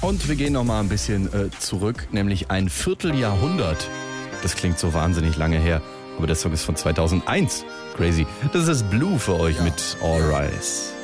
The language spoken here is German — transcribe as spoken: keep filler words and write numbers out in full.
Und wir gehen noch mal ein bisschen äh, zurück, nämlich ein Vierteljahrhundert. Das klingt so wahnsinnig lange her, aber der Song ist von zweitausendeins. Crazy. Das ist Blue für euch mit All Rise.